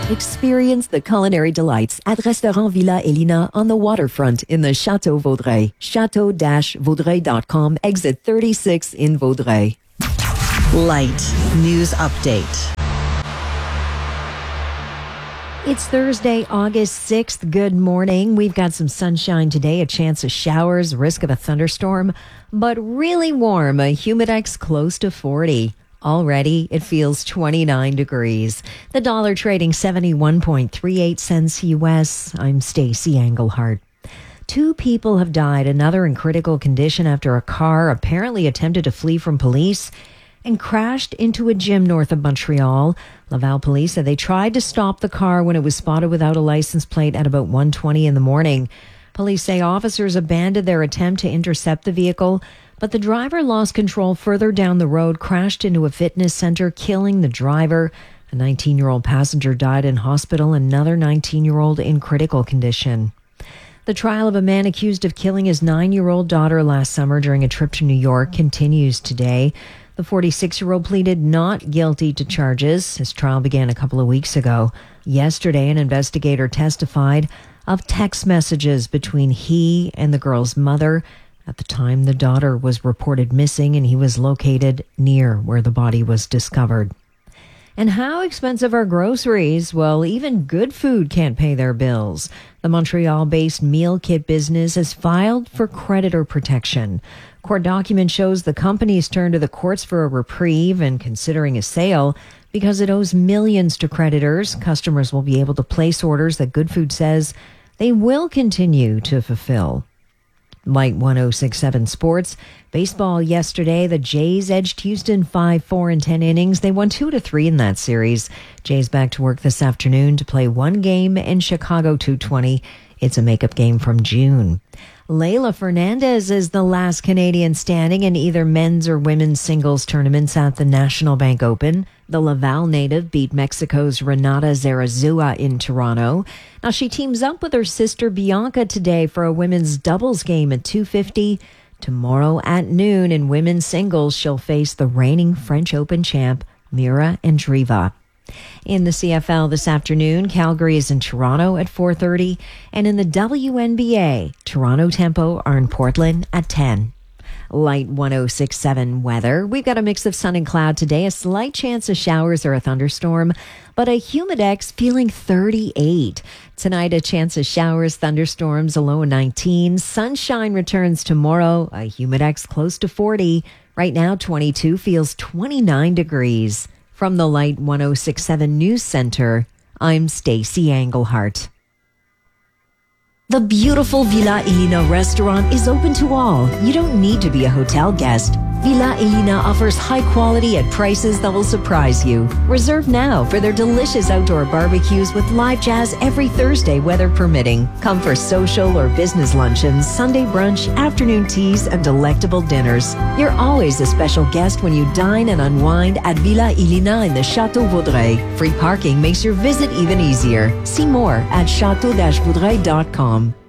Experience the culinary delights at Restaurant Villa Elina on the waterfront in the Chateau Vaudreuil. Chateau-Vaudreuil.com, exit 36 in Vaudreuil. Light News Update. It's Thursday, August 6th. Good morning. We've got some sunshine today, a chance of showers, risk of a thunderstorm, but really warm, a humidex close to 40. Already, it feels 29 degrees. The dollar trading 71.38 cents U.S. I'm Stacey Englehart. 2 people have died, another in critical condition after a car apparently attempted to flee from police and crashed into a gym north of Montreal. Laval police said they tried to stop the car when it was spotted without a license plate at about 1:20 in the morning. Police say officers abandoned their attempt to intercept the vehicle, but the driver lost control further down the road, crashed into a fitness center, killing the driver. A 19-year-old passenger died in hospital, another 19-year-old in critical condition. The trial of a man accused of killing his 9-year-old daughter last summer during a trip to New York continues today. The 46-year-old pleaded not guilty to charges. His trial began a couple of weeks ago. Yesterday, an investigator testified of text messages between he and the girl's mother. At the time, the daughter was reported missing and he was located near where the body was discovered. And how expensive are groceries? Well, even good food can't pay their bills. The Montreal-based meal kit business has filed for creditor protection. Court document shows the company's turned to the courts for a reprieve and considering a sale because it owes millions to creditors. Customers will be able to place orders that Good Food says they will continue to fulfill. Light 106.7 Sports. Baseball yesterday, the Jays edged Houston 5-4 in 10 innings. They won 2-3 in that series. Jays back to work this afternoon to play one game in Chicago 2:20. It's a makeup game from June. Leylah Fernandez is the last Canadian standing in either men's or women's singles tournaments at the National Bank Open. The Laval native beat Mexico's Renata Zarazua in Toronto. Now she teams up with her sister Bianca today for a women's doubles game at 2:50. Tomorrow at noon in women's singles, she'll face the reigning French Open champ Mira Andreeva. In the CFL this afternoon, Calgary is in Toronto at 4:30. And in the WNBA, Toronto Tempo are in Portland at 10. Light 106.7 weather. We've got a mix of sun and cloud today, a slight chance of showers or a thunderstorm, but a humidex feeling 38. Tonight, a chance of showers, thunderstorms, a low of 19. Sunshine returns tomorrow, a humidex close to 40. Right now, 22 feels 29 degrees. From the Light 106.7 News Center, I'm Stacey Englehart. The beautiful Villa Elina restaurant is open to all. You don't need to be a hotel guest. Villa Elina offers high quality at prices that will surprise you. Reserve now for their delicious outdoor barbecues with live jazz every Thursday, weather permitting. Come for social or business luncheons, Sunday brunch, afternoon teas, and delectable dinners. You're always a special guest when you dine and unwind at Villa Elina in the Chateau Vaudreuil. Free parking makes your visit even easier. See more at chateau-vaudreuil.com.